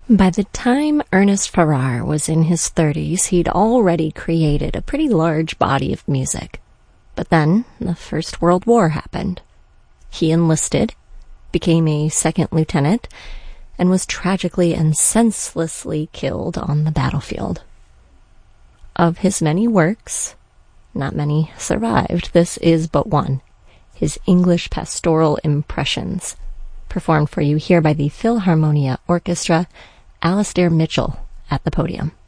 By the time Ernest Farrar was in his 30s, he'd already created a pretty large body of music. But then the First World War happened. He enlisted, became a second lieutenant, and was tragically and senselessly killed on the battlefield. Of his many works, not many survived. This is but one, his English Pastoral Impressions, performed for you here by the Philharmonia Orchestra, Alastair Mitchell at the podium.